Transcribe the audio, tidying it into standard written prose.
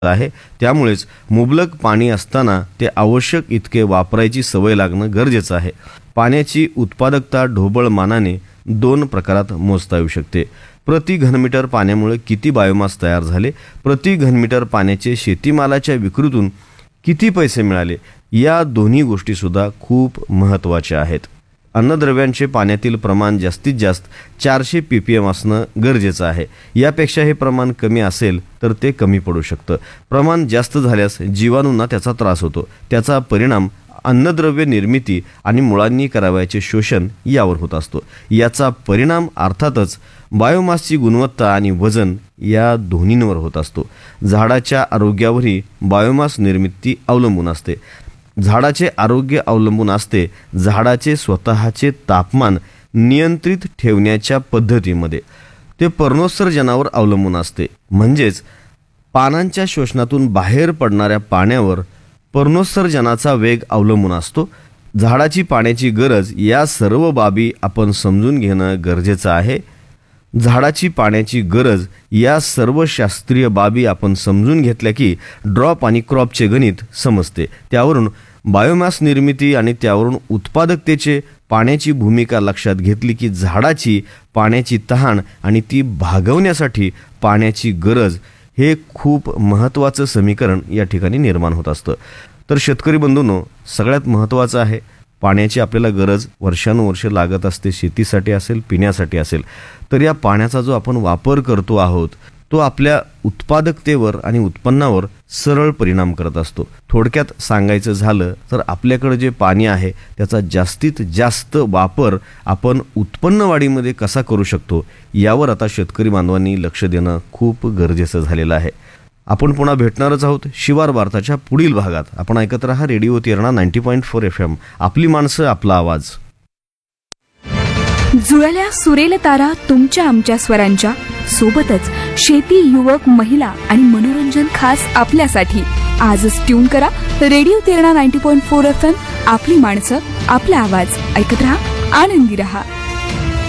आहे. त्यामुळेच मुबलक पाणी असताना ते आवश्यक इतके वापरायची सवय लागणं गरजेचं आहे. पाण्याची उत्पादकता ढोबळ मानाने 2 प्रकारात मोजता येऊ शकते. प्रति घनमीटर पाण्यामुळे किती बायोमास तयार झाले, प्रति घनमीटर पाण्याचे शेतीमालाच्या विक्रीतून किती पैसे मिळाले, या दोन्ही गोष्टी सुद्धा खूप महत्त्वाच्या आहेत. अन्नद्रव्यांचे पाण्यातील प्रमाण जास्तीत जास्त 400 ppm असणं गरजेचं आहे. यापेक्षा हे प्रमाण कमी असेल तर ते कमी पडू शकतं. प्रमाण जास्त झाल्यास जीवाणूंना त्याचा त्रास होतो. त्याचा परिणाम अन्नद्रव्य निर्मिती आणि मुळांनी करावयाचे शोषण यावर होत असतो. याचा परिणाम अर्थातच बायोमासची गुणवत्ता आणि वजन या दोन्हींवर होत असतो. झाडाच्या आरोग्यावरही बायोमास निर्मिती अवलंबून असते. झाडाचे आरोग्य अवलंबून असते झाडाचे स्वतःचे तापमान नियंत्रित ठेवण्याच्या पद्धतीमध्ये. ते पर्णोत्सर्जनावर अवलंबून असते. म्हणजेच पानांच्या शोषणातून बाहेर पडणाऱ्या पाण्यावर पर्णोत्सर्जनाचा वेग अवलंबून असतो. झाडाची पाण्याची गरज या सर्व बाबी आपण समजून घेणं गरजेचं आहे. झाडाची पाण्याची गरज या सर्व शास्त्रीय बाबी आपण समजून घेतल्या की ड्रॉप आणि क्रॉपचे गणित समजते. त्यावरून बायोमास निर्मिती आणि त्यावरून उत्पादकतेचे पाण्याची भूमिका लक्षात घेतली की झाडाची पाण्याची तहान आणि ती भागवण्यासाठी पाण्याची गरज हे खूप महत्त्वाचं समीकरण या ठिकाणी निर्माण होत असतं. तर शेतकरी बंधूंनो, सगळ्यात महत्त्वाचं आहे पाण्याची आपल्याला गरज वर्षानुवर्ष लागत असते. शेतीसाठी असेल, पिण्यासाठी असेल. तर या पाण्याचा जो आपण वापर करतो आहोत तो आपल्या उत्पादकतेवर आणि उत्पन्नावर सरळ परिणाम करत असतो. थोडक्यात सांगायचं झालं तर आपल्याकडे जे पाणी आहे त्याचा जास्तीत जास्त वापर आपण उत्पन्न वाढीमध्ये कसा करू शकतो यावर आता शेतकरी बांधवांनी लक्ष देणं खूप गरजेचं झालेलं आहे. आपण पुन्हा भेटणारच आहोत शिवार वार्ताच्या पुढील भागात. आपण ऐकत रहा रेडिओ तेरणा 90.4 FM. आपली माणसं, आपला आवाज. जुळल्या सुरेल तारा तुमच्या आमच्या स्वरांच्या सोबतच शेती, युवक, महिला आणि मनोरंजन खास आपल्यासाठी. आजच ट्यून करा रेडिओ तेरणा 90.4 FM. आपली माणसं, आपला आवाज. ऐकत रहा, आनंदी रहा.